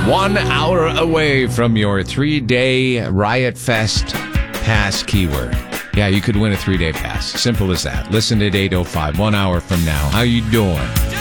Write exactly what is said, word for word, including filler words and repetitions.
One hour away from your three-day Riot Fest pass keyword. Yeah, you could win a three-day pass. Simple as that. Listen at eight oh five, one hour from now. How you doing?